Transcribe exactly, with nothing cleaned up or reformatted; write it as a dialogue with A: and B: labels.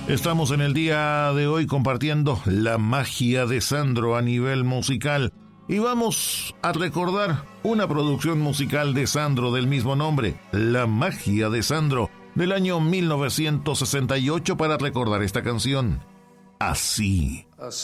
A: Estamos en el día de hoy compartiendo la magia de Sandro a nivel musical y vamos a recordar una producción musical de Sandro del mismo nombre, La magia de Sandro, del año mil novecientos sesenta y ocho, para recordar esta canción. Así.
B: Así